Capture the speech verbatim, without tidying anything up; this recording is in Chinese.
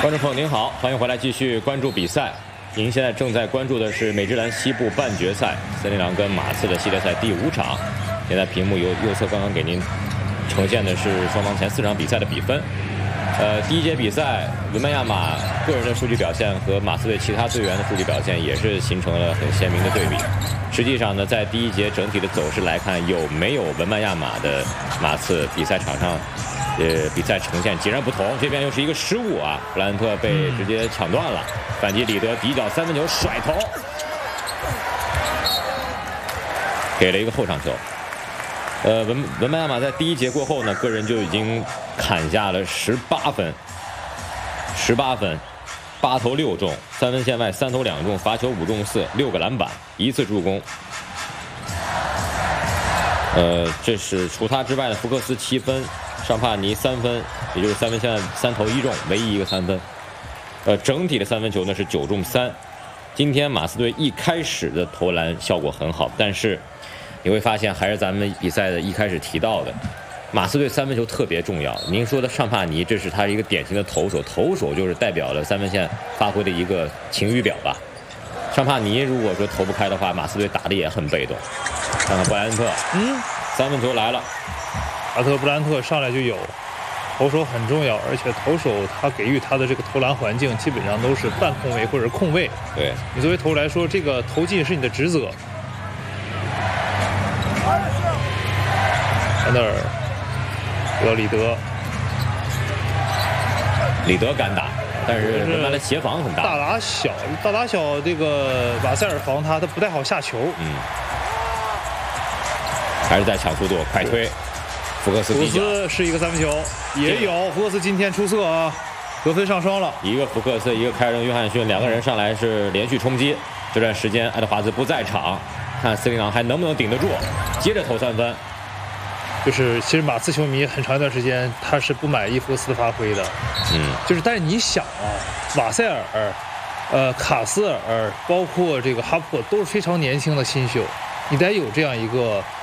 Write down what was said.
观众朋友您好，欢迎回来继续关注比赛。您现在正在关注的是美职篮西部半决赛，森林狼跟马刺的系列赛第五场。现在屏幕右右侧刚刚给您呈现的是双方前四场比赛的比分。呃，第一节比赛，文班亚马个人的数据表现和马刺队其他队员的数据表现也是形成了很鲜明的对比。实际上呢，在第一节整体的走势来看，有没有文班亚马的马刺比赛场上？呃，比赛呈现截然不同。这边又是一个失误啊，布莱恩特被直接抢断了，反击里德底角三分球甩头，给了一个后场球。呃，文文班亚马在第一节过后呢，个人就已经砍下了十八分，十八分，八投六中，三分线外三投两中，罚球五中四，六个篮板，一次助攻。呃，这是除他之外的福克斯七分。尚帕尼三分，也就是三分线三投一中，唯一一个三分。呃，整体的三分球呢是九中三。今天马刺队一开始的投篮效果很好，但是你会发现还是咱们比赛的一开始提到的，马刺队三分球特别重要。您说的尚帕尼，这是他一个典型的投手，投手就是代表了三分线发挥的一个晴雨表吧。尚帕尼如果说投不开的话，马刺队打的也很被动。看看布莱恩特，嗯，三分球来了。 阿特布兰特上来就有，投手很重要，而且投手他给予他的这个投篮环境基本上都是半空位或者空位。 对， 你作为投手来说，这个投进是你的职责。在那儿，得里德， 里德敢打，但是他的协防很大， 大打小，大打小，这个瓦塞尔防他，他不太好下球。 嗯，还是在抢速度，快推。福克斯， 福克斯是一个三分球，也有福克斯今天出色啊，得分上双了。 一个福克斯，一个凯尔登·约翰逊，两个人上来是连续冲击。这段时间爱德华兹不在场，看森林狼还能不能顶得住，接着投三分。 就是其实马刺球迷很长一段时间他是不满意福克斯的发挥的， 嗯， 就是但是你想啊，瓦塞尔、呃卡斯尔，包括这个哈珀都是非常年轻的新秀，你得有这样一个